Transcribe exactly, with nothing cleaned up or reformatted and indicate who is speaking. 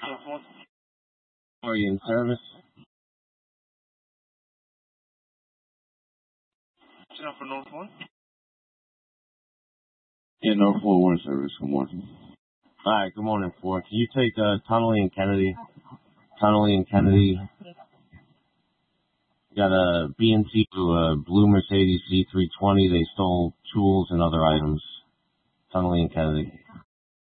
Speaker 1: Are you in service? For Norfolk? Yeah, Norfolk One service. Good morning. All right, good morning, Ford. Can you take uh, Tunnelly and Kennedy? Tunnelly and Kennedy. Got a B and T to a blue Mercedes C three twenty. They stole tools and other items. Tunnelly and Kennedy.